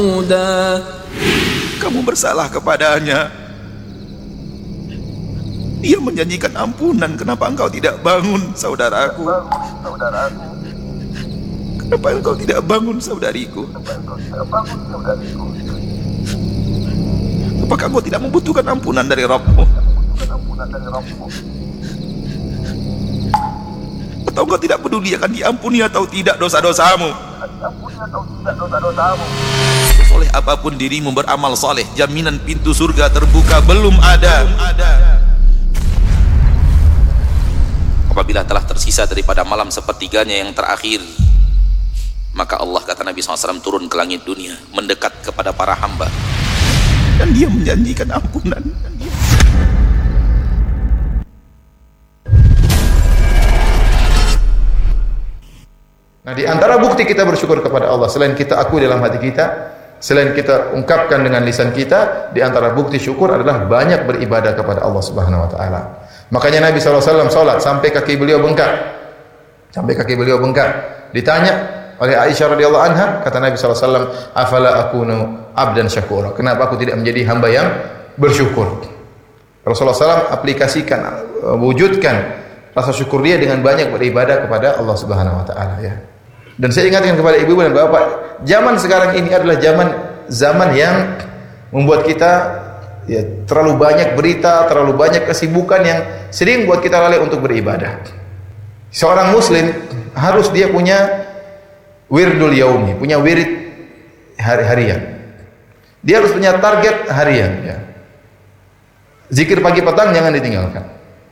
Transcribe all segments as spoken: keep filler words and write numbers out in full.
Kamu bersalah kepadanya. Dia menjanjikan ampunan. Kenapa engkau tidak bangun, saudaraku? Kenapa engkau tidak bangun, saudariku? Apakah engkau tidak membutuhkan ampunan dari Rabbmu? Atau engkau tidak peduli akan diampuni atau tidak dosa-dosamu? Soleh apapun dirimu beramal soleh, jaminan pintu surga terbuka belum ada. Apabila telah tersisa daripada malam sepertiganya yang terakhir, maka Allah, kata Nabi shallallahu alaihi wasallam, turun ke langit dunia, mendekat kepada para hamba, dan dia menjanjikan ampunan. Nah, di antara bukti kita bersyukur kepada Allah, selain kita akui dalam hati kita, selain kita ungkapkan dengan lisan kita, di antara bukti syukur adalah banyak beribadah kepada Allah Subhanahu wa taala. Makanya Nabi shallallahu alaihi wasallam salat sampai kaki beliau bengkak. Sampai kaki beliau bengkak. Ditanya oleh Aisyah radhiyallahu anha, kata Nabi shallallahu alaihi wasallam, "Afala akunu abdan syakura?" Kenapa aku tidak menjadi hamba yang bersyukur? Rasulullah shallallahu alaihi wasallam aplikasikan, wujudkan rasa syukur dia dengan banyak beribadah kepada Allah Subhanahu wa taala, ya. Dan saya ingatkan kepada ibu-ibu dan bapak, zaman sekarang ini adalah zaman zaman yang membuat kita, ya, terlalu banyak berita, terlalu banyak kesibukan yang sering buat kita lalai untuk beribadah. Seorang muslim harus dia punya wirdul yaumi, punya wirid hari-harian. Dia harus punya target harian, ya. Zikir pagi petang jangan ditinggalkan.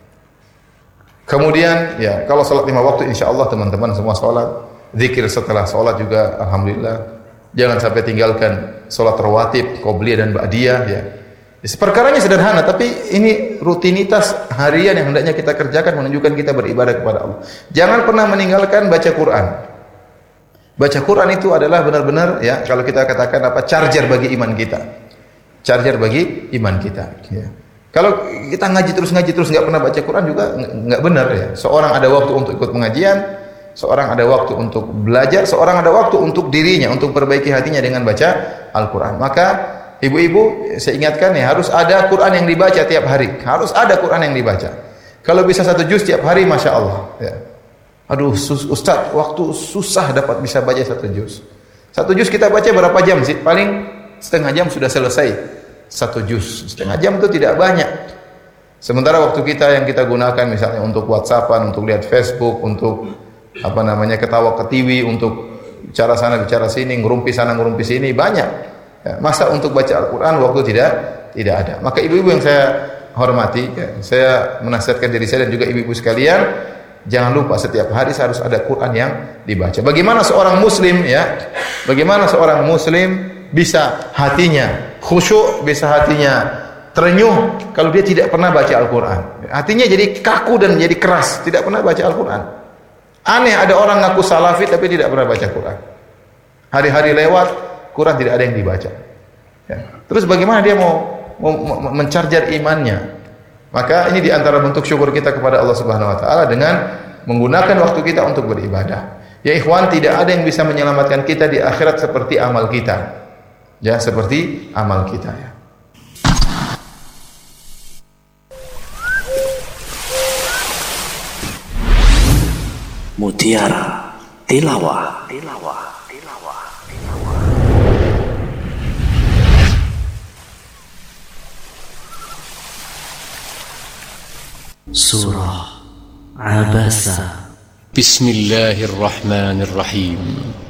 Kemudian, ya, kalau salat lima waktu, insya Allah teman-teman semua salat. Zikir setelah salat juga, alhamdulillah. Jangan sampai tinggalkan salat rawatib, qobliyah dan ba'diyah, ya. Perkaranya sederhana, tapi ini rutinitas harian yang hendaknya kita kerjakan menunjukkan kita beribadah kepada Allah. Jangan pernah meninggalkan baca Quran. Baca Quran itu adalah benar-benar, ya, kalau kita katakan apa, charger bagi iman kita. Charger bagi iman kita, ya. Kalau kita ngaji terus ngaji terus nggak pernah baca Quran juga nggak benar, ya. Seorang ada waktu untuk ikut pengajian, seorang ada waktu untuk belajar, seorang ada waktu untuk dirinya, untuk perbaiki hatinya dengan baca Al-Quran. Maka ibu-ibu, saya ingatkan, ya, harus ada Quran yang dibaca tiap hari. Harus ada Quran yang dibaca. Kalau bisa satu juz tiap hari, masya Allah, ya. Aduh, Ustaz, waktu susah dapat bisa baca satu juz. Satu juz kita baca berapa jam sih? Paling setengah jam sudah selesai. Satu juz, setengah jam itu tidak banyak. Sementara waktu kita yang kita gunakan misalnya untuk WhatsAppan, untuk lihat Facebook, untuk apa namanya ketawa ketiwi, untuk bicara sana bicara sini, ngerumpi sana ngerumpi sini, banyak. Ya, masa untuk baca Al-Quran waktu tidak tidak ada. Maka ibu-ibu yang saya hormati, ya, saya menasihatkan diri saya dan juga ibu-ibu sekalian, jangan lupa setiap hari harus ada Quran yang dibaca. Bagaimana seorang muslim, ya? Bagaimana seorang muslim bisa hatinya khusyuk, bisa hatinya terenyuh kalau dia tidak pernah baca Al-Quran. Hatinya jadi kaku dan jadi keras, tidak pernah baca Al-Quran. Aneh, ada orang ngaku salafi tapi tidak pernah baca Quran. Hari-hari lewat, Quran tidak ada yang dibaca, ya. Terus bagaimana dia mau, mau, mau mencarjar imannya? Maka ini diantara bentuk syukur kita kepada Allah Subhanahu Wa Taala dengan menggunakan waktu kita untuk beribadah. Ya ikhwan, tidak ada yang bisa menyelamatkan kita di akhirat seperti amal kita. Ya, seperti amal kita, ya. Mutiara Tilawah. Tilawah. Tilawah. Tilawah. Surah Abasa. Bismillahirrahmanirrahim.